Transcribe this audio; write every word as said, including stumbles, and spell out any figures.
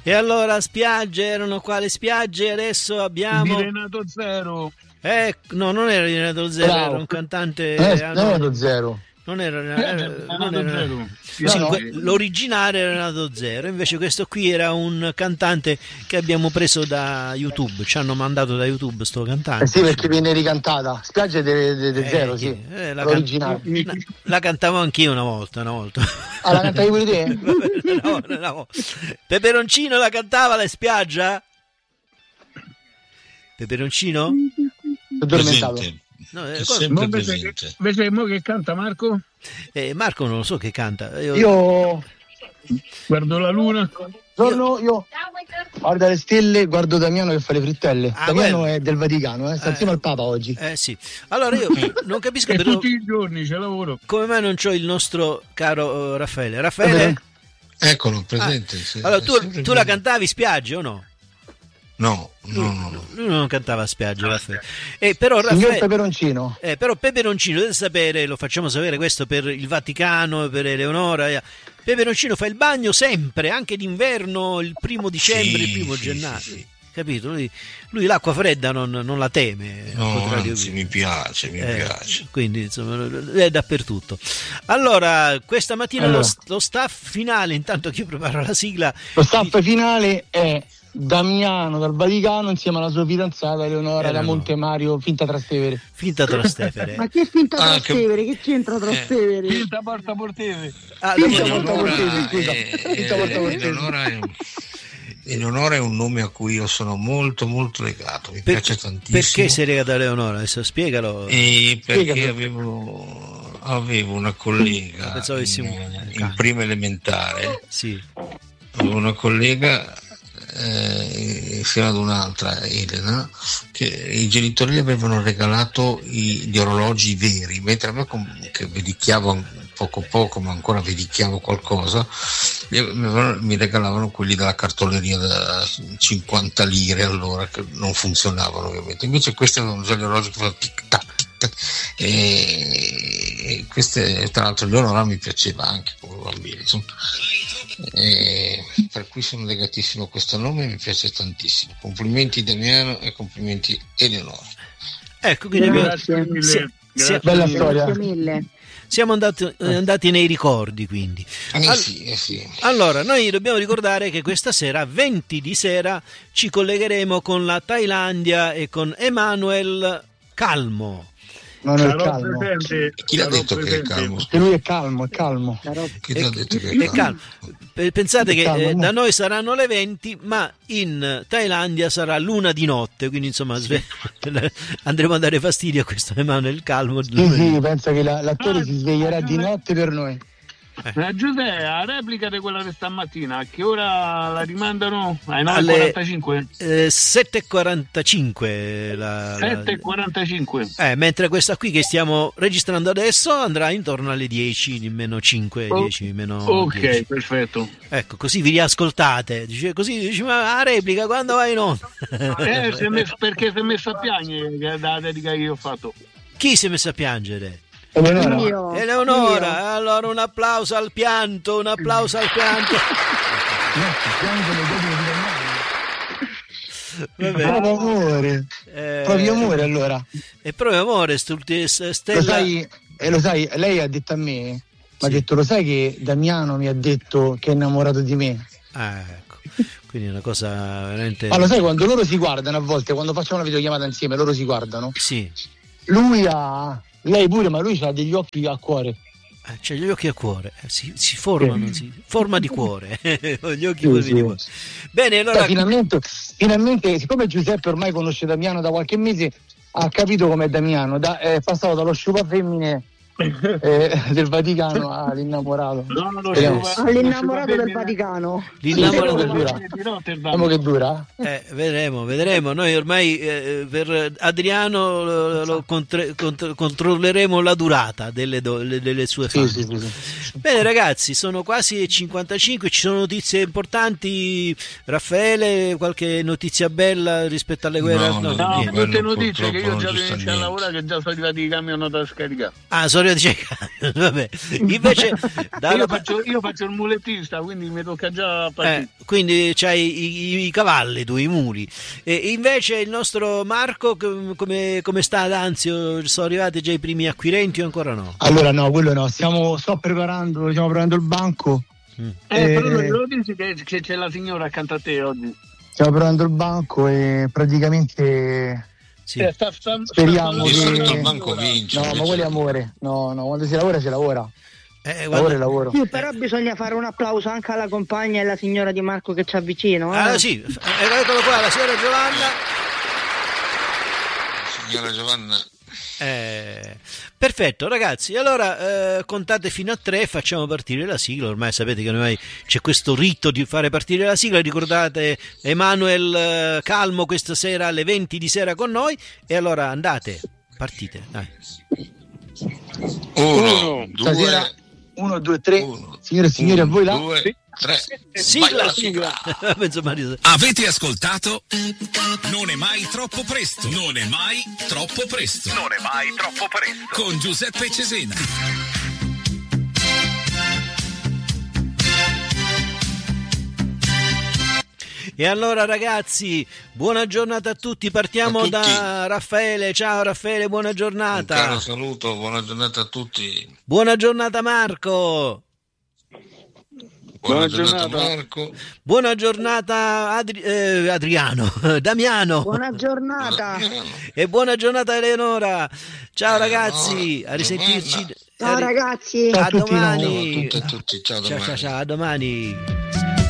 E allora spiagge, erano quali spiagge? Adesso abbiamo di Renato Zero. Eh, no, non era Renato Zero, Bravo. era un cantante Eh, anonimo. Renato Zero. Non era, Eh, era, Renato non era Zero. sì, No, no. que- l'originale era Renato Zero, invece questo qui era un cantante che abbiamo preso da YouTube, ci hanno mandato da YouTube sto cantante. Eh sì, perché viene ricantata. Spiagge de, de, de Eh, Zero, chi- sì. eh, la, L'originale. can- la- la cantavo anch'io una volta, una volta. Ah, la cantavi pure te? No, no, no. Peperoncino la cantava la spiaggia? Peperoncino? Sono addormentato. Presente. No, eh, È cosa- sempre Invece che, presente. invece mo che canta Marco? eh, Marco non lo so che canta. Io- Io Guardo la luna. sono io. Guarda le stelle, guardo Damiano che fa le frittelle. Ah, Damiano quello. è del Vaticano, eh, sta Eh. insieme al Papa oggi. Eh sì. Allora io non capisco E però tutti i giorni ce lavoro. come mai non c'ho il nostro caro eh, Raffaele. Raffaele? Eccolo, presente. sì, Allora è tu, sempre tu la presente. cantavi spiagge o no? No, no, no, no. Lui non cantava spiagge, Raffaele. Eh, però Signor Raffaele, Peperoncino. eh, però Peperoncino deve sapere, lo facciamo sapere questo per il Vaticano, per Eleonora. eh, Peperoncino fa il bagno sempre, anche d'inverno, il primo dicembre, Sì, il primo sì, gennaio. sì, sì. Capito? Lui, lui l'acqua fredda non, non la teme. al No, contrario anzi, mio. mi piace, mi Eh, piace. quindi insomma è dappertutto. Allora questa mattina Allora. lo, lo staff finale, intanto che io preparo la sigla, Lo staff finale è Damiano dal Vaticano insieme alla sua fidanzata Eleonora da Eleonora. Montemario, finta Trastevere. finta Trastevere. Ma che finta Ah, Trastevere? Che c'entra Trastevere? Finta porta porteve. Ah, Finta dopo- porta Eleonora portese, scusa. è- Finta porta portese. Eleonora è- Eleonora è un nome a cui io sono molto molto legato, mi per- piace tantissimo. perché sei legato a Eleonora? Adesso spiegalo. E perché Spiegalo. avevo, avevo una collega Pensavo avessi un- in, un in prima elementare, Sì. avevo una collega eh, insieme ad un'altra, Elena, che i genitori le avevano regalato i- gli orologi veri, mentre a me com- che vedicchiavo poco poco, ma ancora vedicchiavo qualcosa, mi avevano- mi regalavano quelli della cartoleria da cinquanta lire allora, che non funzionavano ovviamente. Invece questi avevano già gli orologi che facevano tic tac tic tac, e queste, tra l'altro Leonora mi piaceva anche come bambino, insomma. E per cui sono legatissimo a questo nome e mi piace tantissimo. Complimenti Damiano e complimenti Eleonora. Ecco, quindi abbiamo- Grazie mille. si- Grazie. Bella Grazie storia. mille. siamo andati, eh, andati nei ricordi, quindi. Eh Al- sì, eh sì. Allora, noi dobbiamo ricordare che questa sera, venti di sera, ci collegheremo con la Thailandia e con Emanuel Calmo. Non è il Sarò calmo. presente. Chi l'ha sarò detto che è presente. calmo? Che lui è calmo, è calmo. Chi ti ha detto che è E calmo? calmo. Pe- Pensate che Calmo, eh, mo. da noi saranno le venti, ma in Thailandia sarà l'una di notte, quindi insomma sve- andremo a dare fastidio a questo Emanuel Calmo. Sì, sì, pensa che la- l'attore Ah, si sveglierà di notte per noi. Eh, Giuseppe, la replica di quella di stamattina, a che ora la rimandano? Alle nove e Alle quarantacinque? eh, sette e quarantacinque. La, la- sette e quarantacinque. eh, mentre questa qui che stiamo registrando adesso andrà intorno alle dieci, meno cinque, Oh, dieci, meno Ok, dieci. perfetto. Ecco, così vi riascoltate. Dice, così dici, ma la replica quando vai in onda? Eh, si è messo- perché si è messo a piangere che- da dedica che io ho fatto. Chi si è messo a piangere? Eleonora. Io. Eleonora, Io. allora un applauso al pianto, un applauso al pianto. Vabbè, Proprio amore. eh, Proprio amore allora. è proprio amore, stulti- Lo Stella. sai, e lo sai, lei ha detto a me, mi ha Sì. detto, lo sai che Damiano mi ha detto che è innamorato di me? Ah, ecco. Quindi è una cosa veramente. Ma lo sai quando loro si guardano a volte, quando facciamo una videochiamata insieme, loro si guardano. Sì, Lui ha, lei pure, ma lui ha degli occhi a cuore. eh, c'ha gli occhi a cuore, eh, si, si formano, si- forma di cuore, gli occhi Sì, formi sì. di cuore. Bene, allora. Beh, finalmente, finalmente, siccome Giuseppe ormai conosce Damiano da qualche mese, ha capito com'è Damiano, da- è passato dallo sciupafemmine eh, del Vaticano all'innamorato. No, no, Vediamo. sciupa- All'innamorato lo del sciupa- Vaticano. L'innamorato Sì, del- sì, dura. di Rotterdam. Vediamo che dura. Eh, vedremo, vedremo. Noi ormai eh, per Adriano lo, lo contre- contro- controlleremo la durata delle, do- le- delle sue Sì, fan. sì, sì, sì. Bene ragazzi, sono quasi cinquantacinque, ci sono notizie importanti. Raffaele, qualche notizia bella rispetto alle guerre? No, no, No, niente. Quello tutte notizie che purtroppo io non già ci devo sta iniziare a niente. lavorare, che già sono arrivati i camion da scaricare. Ah, sono signora dice vabbè. Invece dalla... io, faccio, io faccio il mulettista, quindi mi tocca già partire. Eh, quindi c'hai i, i, i cavalli, tu, i muli. E invece il nostro Marco, come, come sta ad Anzio? Sono arrivati già i primi acquirenti o ancora no? Allora no, quello no, stiamo, sto preparando, stiamo preparando il banco. Mm. Eh, Eh, però non lo dici che, che c'è la signora accanto a te oggi. Stiamo preparando il banco e praticamente Sì. Eh, sta- sta- speriamo Di sta- che... solito il banco vince. No, ma invece- quello è amore. No, no, quando si lavora si lavora. Eh, Lavoro guarda- e lavoro. Sì, però bisogna fare un applauso anche alla compagna e alla signora Di Marco che ci avvicino. Eh? Ah, sì, eh, eccolo qua, la signora Giovanna. Signora Giovanna, Eh, perfetto, ragazzi. Allora eh, contate fino a tre, facciamo partire la sigla. Ormai sapete che noi c'è questo rito di fare partire la sigla. Ricordate Emanuel eh, Calmo questa sera alle venti di sera con noi. E allora andate, partite. Dai. uno, Stasera due, uno, due, tre. uno. Signore e signori, a voi là. due, Sì. tre. Sigla, Vai la sigla. Penso Mario- Avete ascoltato? Non è mai troppo presto. Non è mai troppo presto. Non è mai troppo presto. Con Giuseppe Cesena. E allora ragazzi, buona giornata a tutti. Partiamo A tutti. da Raffaele. Ciao Raffaele, buona Un giornata. caro saluto, buona giornata a tutti. Buona giornata Marco. Buona, Buona giornata, giornata. Marco. Buona giornata Adri- eh, Adriano, Damiano. Buona giornata. E buona giornata Eleonora. Ciao Eh, ragazzi, no, a risentirci. domanda. Ciao ragazzi. A Ciao a tutti, domani. Ciao a tutti e a tutti, ciao, Ciao ciao domani. ciao, a domani.